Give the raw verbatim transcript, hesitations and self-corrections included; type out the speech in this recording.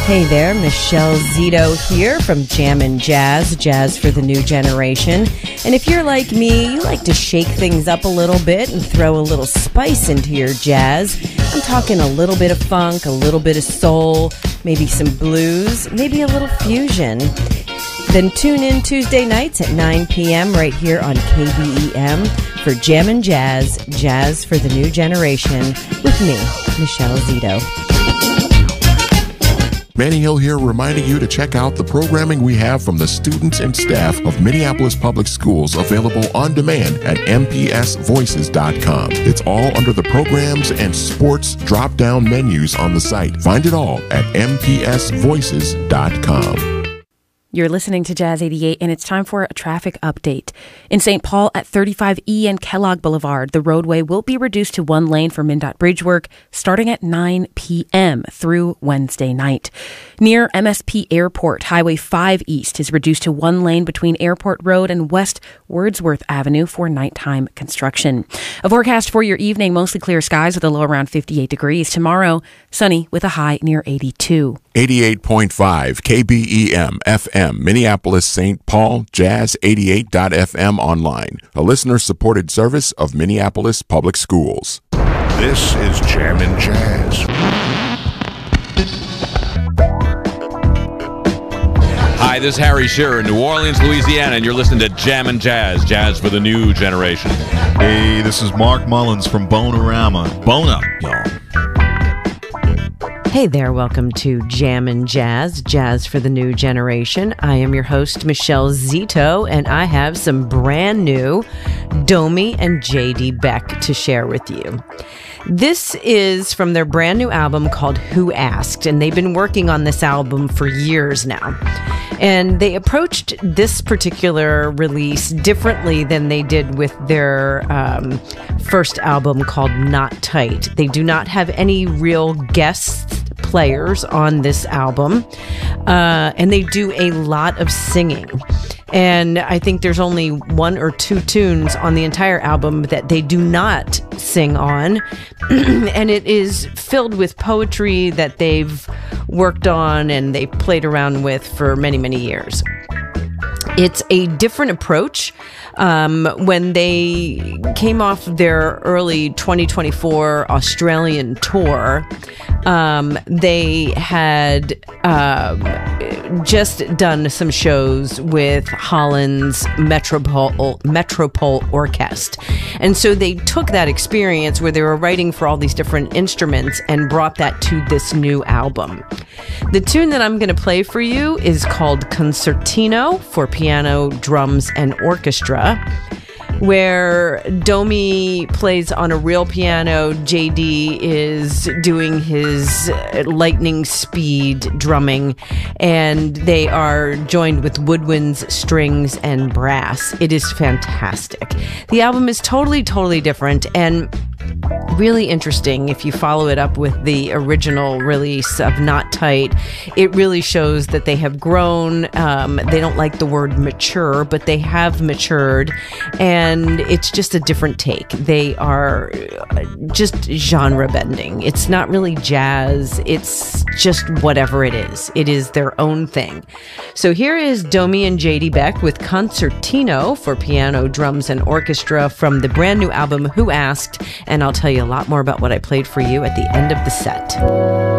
Hey there, Michelle Zito here from Jammin' Jazz, Jazz for the New Generation. And if you're like me, you like to shake things up a little bit and throw a little spice into your jazz. I'm talking a little bit of funk, a little bit of soul, maybe some blues, maybe a little fusion. Then tune in Tuesday nights at nine p.m. right here on K B E M for Jammin' Jazz, Jazz for the New Generation with me, Michelle Zito. Manny Hill here, reminding you to check out the programming we have from the students and staff of Minneapolis Public Schools, available on demand at m p s voices dot com. It's all under the programs and sports drop-down menus on the site. Find it all at m p s voices dot com. You're listening to Jazz eighty-eight, and it's time for a traffic update. In Saint Paul at thirty-five E and Kellogg Boulevard, the roadway will be reduced to one lane for MnDOT bridge work starting at nine p.m. through Wednesday night. Near M S P Airport, Highway five East is reduced to one lane between Airport Road and West Wordsworth Avenue for nighttime construction. A forecast for your evening, mostly clear skies with a low around fifty-eight degrees. Tomorrow, sunny with a high near eighty-two. eighty-eight point five K B E M F M, Minneapolis, Saint Paul, Jazz eighty-eight dot f m online, a listener-supported service of Minneapolis Public Schools. This is Jammin' Jazz. Hi, this is Harry Shearer in New Orleans, Louisiana, and you're listening to Jammin' Jazz, Jazz for the New Generation. Hey, this is Mark Mullins from Bonerama. Bone up, y'all. Hey there, welcome to Jammin' Jazz, Jazz for the New Generation. I am your host, Michelle Zito, and I have some brand new Domi and J D Beck to share with you. This is from their brand new album called Who Asked, and they've been working on this album for years now. And they approached this particular release differently than they did with their um, first album called Not Tight. They do not have any real guest players on this album, uh, and they do a lot of singing. And I think there's only one or two tunes on the entire album that they do not sing on. And it is filled with poetry that they've worked on and they played around with for many, many years. It's a different approach. Um, when they came off their early twenty twenty-four Australian tour, um, they had um, just done some shows with Holland's Metropole, Metropole Orchestra. And so they took that experience where they were writing for all these different instruments and brought that to this new album. The tune that I'm going to play for you is called Concertino for piano, drums, and orchestra, where Domi plays on a real piano, J D is doing his lightning speed drumming, and they are joined with woodwinds, strings, and brass. It is fantastic. The album is totally, totally different, and really interesting. If you follow it up with the original release of Not Tight, it really shows that they have grown. Um, they don't like the word mature, but they have matured, and it's just a different take. They are just genre bending. It's not really jazz. It's just whatever it is. It is their own thing. So here is Domi and J D Beck with Concertino for piano, drums, and orchestra from the brand new album Who Asked, and I'll tell you a lot more about what I played for you at the end of the set.